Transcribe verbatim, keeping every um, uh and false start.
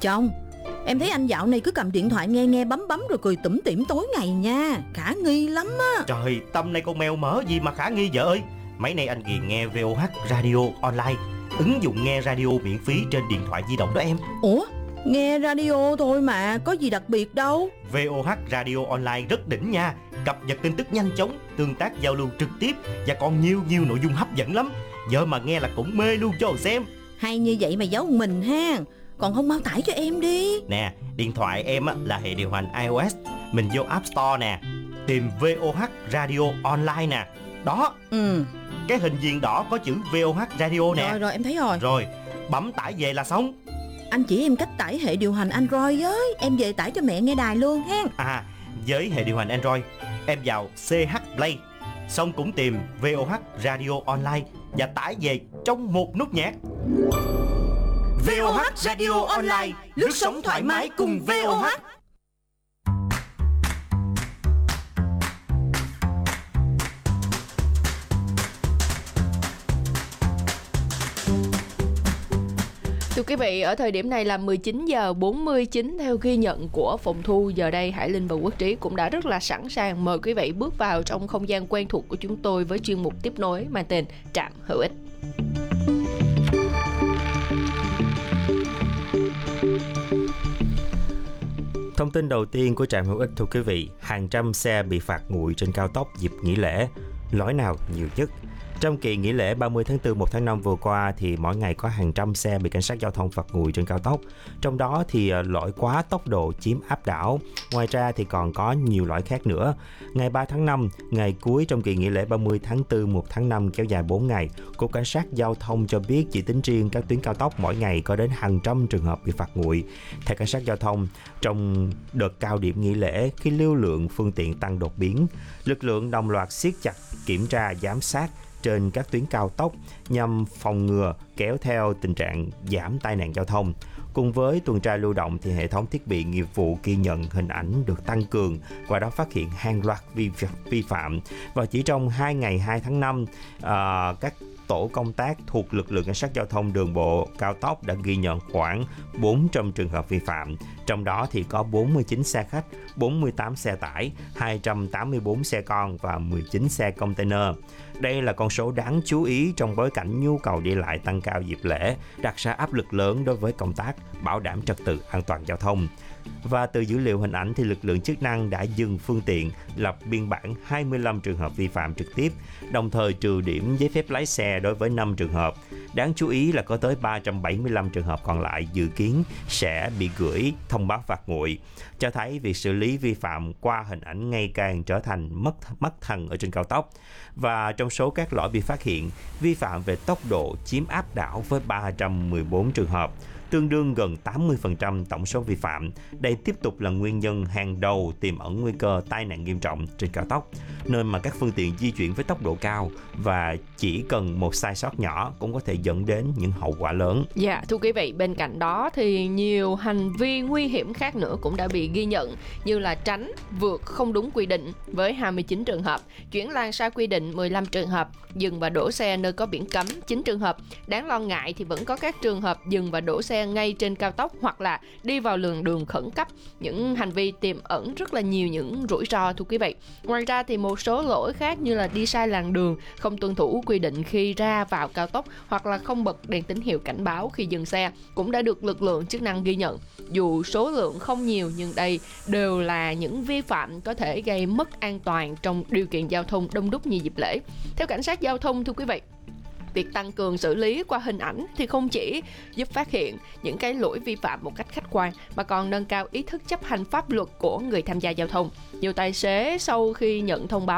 Chồng, em thấy anh dạo này cứ cầm điện thoại nghe nghe bấm bấm rồi cười tủm tỉm tối ngày nha. Khả nghi lắm á. Trời, Tâm này con mèo mỡ gì mà khả nghi vợ ơi. Mấy nay anh ghiền nghe vê o hát Radio Online, ứng dụng nghe radio miễn phí trên điện thoại di động đó em. Ủa, nghe radio thôi mà, có gì đặc biệt đâu. vê o hát Radio Online rất đỉnh nha. Cập nhật tin tức nhanh chóng, tương tác giao lưu trực tiếp và còn nhiều nhiều nội dung hấp dẫn lắm. Vợ mà nghe là cũng mê luôn cho xem. Hay như vậy mà giấu mình ha. Còn không mau tải cho em đi. Nè, điện thoại em á, là hệ điều hành iOS. Mình vô App Store nè, tìm vê o hát Radio Online nè. Đó, Ừ. cái hình viền đỏ có chữ vê o hát Radio nè. Rồi rồi em thấy rồi. Rồi, bấm tải về là xong. Anh chỉ em cách tải hệ điều hành Android với. Em về tải cho mẹ nghe đài luôn ha. À, với hệ điều hành Android, em vào xê hát Play, xong cũng tìm vê o hát Radio Online và tải về trong một nút nhạc. vê o hát Radio Online, lướt sóng thoải mái cùng vê o hát. Thưa quý vị, ở thời điểm này là mười chín giờ bốn mươi chín theo ghi nhận của phòng thu. Giờ đây Hải Linh và Quốc Trí cũng đã rất là sẵn sàng mời quý vị bước vào trong không gian quen thuộc của chúng tôi với chuyên mục tiếp nối mang tên Trạm Hữu Ích. Thông tin đầu tiên của Trạm Hữu Ích, thưa quý vị, hàng trăm xe bị phạt nguội trên cao tốc dịp nghỉ lễ. Lỗi nào nhiều nhất? Trong kỳ nghỉ lễ ba mươi tháng tư một tháng năm vừa qua thì mỗi ngày có hàng trăm xe bị cảnh sát giao thông phạt nguội trên cao tốc. Trong đó thì lỗi quá tốc độ chiếm áp đảo. Ngoài ra thì còn có nhiều lỗi khác nữa. Ngày ba tháng năm, ngày cuối trong kỳ nghỉ lễ ba mươi tháng tư một tháng năm kéo dài bốn ngày, Cục Cảnh sát Giao thông cho biết chỉ tính riêng các tuyến cao tốc mỗi ngày có đến hàng trăm trường hợp bị phạt nguội. Theo Cảnh sát Giao thông, trong đợt cao điểm nghỉ lễ khi lưu lượng phương tiện tăng đột biến, lực lượng đồng loạt siết chặt kiểm tra giám sát trên các tuyến cao tốc nhằm phòng ngừa kéo theo tình trạng giảm tai nạn giao thông. Cùng với tuần tra lưu động thì hệ thống thiết bị nghiệp vụ ghi nhận hình ảnh được tăng cường, qua đó phát hiện hàng loạt vi, vi phạm. Và chỉ trong hai ngày hai tháng năm, à, các tổ công tác thuộc lực lượng cảnh sát giao thông đường bộ cao tốc đã ghi nhận khoảng bốn trăm trường hợp vi phạm. Trong đó thì có bốn mươi chín xe khách, bốn mươi tám xe tải, hai trăm tám mươi tư xe con và mười chín xe container. Đây là con số đáng chú ý trong bối cảnh nhu cầu đi lại tăng cao dịp lễ, đặt ra áp lực lớn đối với công tác bảo đảm trật tự an toàn giao thông. Và từ dữ liệu hình ảnh thì lực lượng chức năng đã dừng phương tiện, lập biên bản hai mươi lăm trường hợp vi phạm trực tiếp, đồng thời trừ điểm giấy phép lái xe đối với năm trường hợp. Đáng chú ý là có tới ba trăm bảy mươi lăm trường hợp còn lại dự kiến sẽ bị gửi thông báo phạt nguội, cho thấy việc xử lý vi phạm qua hình ảnh ngày càng trở thành mất mất thần ở trên cao tốc. Và trong số các lỗi bị phát hiện, vi phạm về tốc độ chiếm áp đảo với ba trăm mười bốn trường hợp, tương đương gần tám mươi phần trăm tổng số vi phạm. Đây tiếp tục là nguyên nhân hàng đầu tiềm ẩn nguy cơ tai nạn nghiêm trọng trên cao tốc, nơi mà các phương tiện di chuyển với tốc độ cao và chỉ cần một sai sót nhỏ cũng có thể dẫn đến những hậu quả lớn. Dạ, thưa quý vị, bên cạnh đó thì nhiều hành vi nguy hiểm khác nữa cũng đã bị ghi nhận, như là tránh vượt không đúng quy định với hai mươi chín trường hợp, chuyển làn sai quy định mười lăm trường hợp, dừng và đổ xe nơi có biển cấm chín trường hợp. Đáng lo ngại thì vẫn có các trường hợp dừng và đổ xe ngay trên cao tốc hoặc là đi vào làn đường khẩn cấp. Những hành vi tiềm ẩn rất là nhiều những rủi ro, thưa quý vị. Ngoài ra thì một số lỗi khác như là đi sai làn đường, không tuân thủ quy định khi ra vào cao tốc hoặc là không bật đèn tín hiệu cảnh báo khi dừng xe cũng đã được lực lượng chức năng ghi nhận. Dù số lượng không nhiều nhưng đây đều là những vi phạm có thể gây mất an toàn trong điều kiện giao thông đông đúc như dịp lễ. Theo cảnh sát giao thông, thưa quý vị, việc tăng cường xử lý qua hình ảnh thì không chỉ giúp phát hiện những cái lỗi vi phạm một cách khách quan mà còn nâng cao ý thức chấp hành pháp luật của người tham gia giao thông. Nhiều tài xế sau khi nhận thông báo